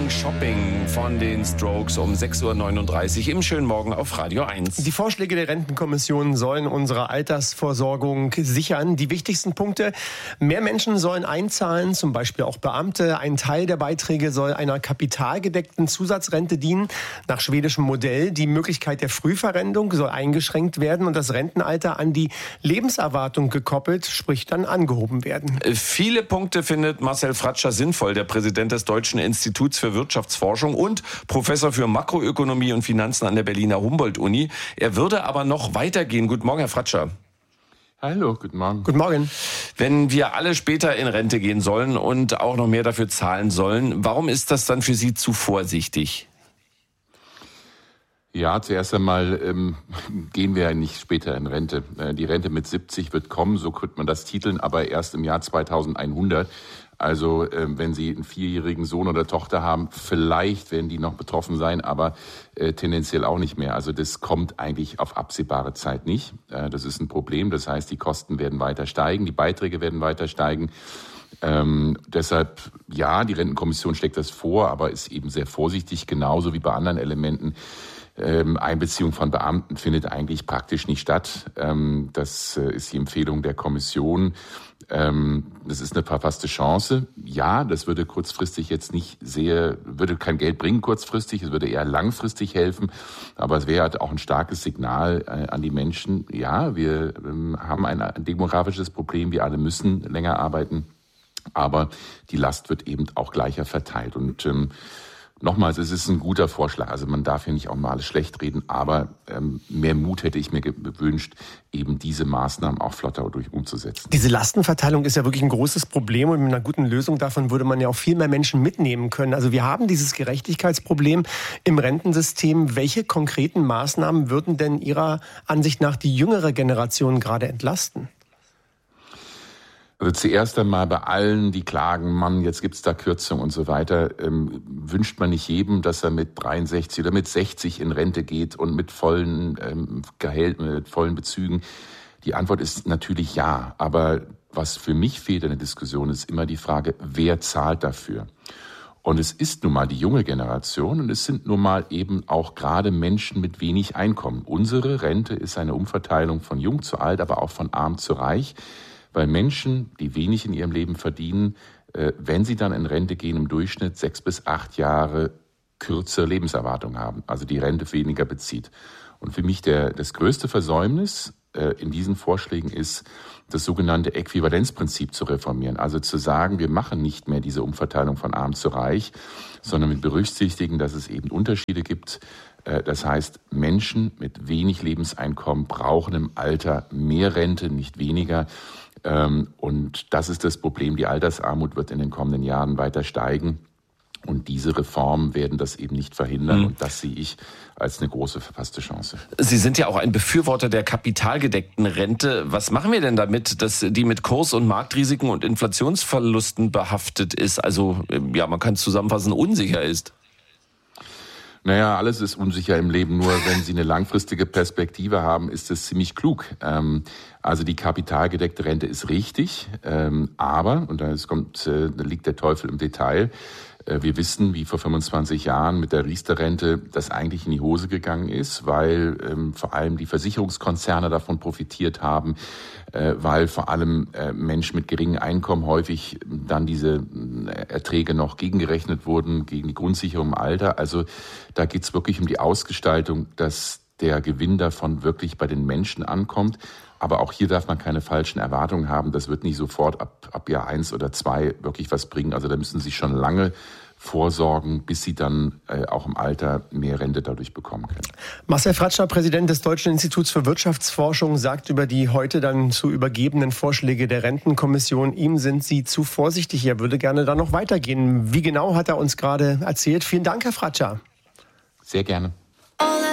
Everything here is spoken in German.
Shopping von den Strokes um 6.39 Uhr im schönen Morgen auf Radio 1. Die Vorschläge der Rentenkommission sollen unsere Altersvorsorgung sichern. Die wichtigsten Punkte: Mehr Menschen sollen einzahlen, zum Beispiel auch Beamte. Ein Teil der Beiträge soll einer kapitalgedeckten Zusatzrente dienen, nach schwedischem Modell. Die Möglichkeit der Frühverrentung soll eingeschränkt werden und das Rentenalter an die Lebenserwartung gekoppelt, sprich dann angehoben werden. Viele Punkte findet Marcel Fratscher sinnvoll, der Präsident des Deutschen Instituts für Wirtschaftsforschung und Professor für Makroökonomie und Finanzen an der Berliner Humboldt-Uni. Er würde aber noch weitergehen. Guten Morgen, Herr Fratscher. Hallo, guten Morgen. Guten Morgen. Wenn wir alle später in Rente gehen sollen und auch noch mehr dafür zahlen sollen, warum ist das dann für Sie zu vorsichtig? Ja, zuerst einmal gehen wir ja nicht später in Rente. Die Rente mit 70 wird kommen, so könnte man das titeln, aber erst im Jahr 2100. Also wenn Sie einen 4-jährigen Sohn oder Tochter haben, vielleicht werden die noch betroffen sein, aber tendenziell auch nicht mehr. Also das kommt eigentlich auf absehbare Zeit nicht. Das ist ein Problem. Das heißt, die Kosten werden weiter steigen, die Beiträge werden weiter steigen. Deshalb, ja, die Rentenkommission schlägt das vor, aber ist eben sehr vorsichtig, genauso wie bei anderen Elementen. Einbeziehung von Beamten findet eigentlich praktisch nicht statt. Das ist die Empfehlung der Kommission. Das ist eine verpasste Chance. Ja, das würde kurzfristig jetzt würde kein Geld bringen kurzfristig, es würde eher langfristig helfen. Aber es wäre halt auch ein starkes Signal an die Menschen. Ja, wir haben ein demografisches Problem, wir alle müssen länger arbeiten. Aber die Last wird eben auch gleicher verteilt. Und nochmals, es ist ein guter Vorschlag. Also man darf hier nicht auch mal alles schlecht reden, aber mehr Mut hätte ich mir gewünscht, eben diese Maßnahmen auch flotter umzusetzen. Diese Lastenverteilung ist ja wirklich ein großes Problem und mit einer guten Lösung davon würde man ja auch viel mehr Menschen mitnehmen können. Also wir haben dieses Gerechtigkeitsproblem im Rentensystem. Welche konkreten Maßnahmen würden denn Ihrer Ansicht nach die jüngere Generation gerade entlasten? Also zuerst einmal bei allen, die klagen, Mann, jetzt gibt's da Kürzung und so weiter, wünscht man nicht jedem, dass er mit 63 oder mit 60 in Rente geht und mit vollen Gehältern, mit vollen Bezügen. Die Antwort ist natürlich ja. Aber was für mich fehlt in der Diskussion, ist immer die Frage, wer zahlt dafür? Und es ist nun mal die junge Generation und es sind nun mal eben auch gerade Menschen mit wenig Einkommen. Unsere Rente ist eine Umverteilung von jung zu alt, aber auch von arm zu reich. Weil Menschen, die wenig in ihrem Leben verdienen, wenn sie dann in Rente gehen, im Durchschnitt 6 bis 8 Jahre kürzere Lebenserwartung haben, also die Rente weniger bezieht. Und für mich das größte Versäumnis in diesen Vorschlägen ist, das sogenannte Äquivalenzprinzip zu reformieren. Also zu sagen, wir machen nicht mehr diese Umverteilung von arm zu reich, sondern wir berücksichtigen, dass es eben Unterschiede gibt. Das heißt, Menschen mit wenig Lebenseinkommen brauchen im Alter mehr Rente, nicht weniger. Und das ist das Problem. Die Altersarmut wird in den kommenden Jahren weiter steigen. Und diese Reformen werden das eben nicht verhindern. Und das sehe ich als eine große verpasste Chance. Sie sind ja auch ein Befürworter der kapitalgedeckten Rente. Was machen wir denn damit, dass die mit Kurs- und Marktrisiken und Inflationsverlusten behaftet ist? Also, ja, man kann es zusammenfassen, unsicher ist. Naja, alles ist unsicher im Leben. Nur wenn Sie eine langfristige Perspektive haben, ist es ziemlich klug. Also die kapitalgedeckte Rente ist richtig, aber, und da liegt der Teufel im Detail, wir wissen, wie vor 25 Jahren mit der Riester-Rente das eigentlich in die Hose gegangen ist, weil vor allem die Versicherungskonzerne davon profitiert haben, weil vor allem Menschen mit geringem Einkommen häufig dann diese Erträge noch gegengerechnet wurden, gegen die Grundsicherung im Alter. Also da geht's wirklich um die Ausgestaltung, dass der Gewinn davon wirklich bei den Menschen ankommt. Aber auch hier darf man keine falschen Erwartungen haben. Das wird nicht sofort ab Jahr 1 oder 2 wirklich was bringen. Also da müssen Sie schon lange vorsorgen, bis Sie dann auch im Alter mehr Rente dadurch bekommen können. Marcel Fratscher, Präsident des Deutschen Instituts für Wirtschaftsforschung, sagt über die heute dann zu übergebenen Vorschläge der Rentenkommission, ihm sind Sie zu vorsichtig. Er würde gerne da noch weitergehen. Wie genau, hat er uns gerade erzählt. Vielen Dank, Herr Fratscher. Sehr gerne.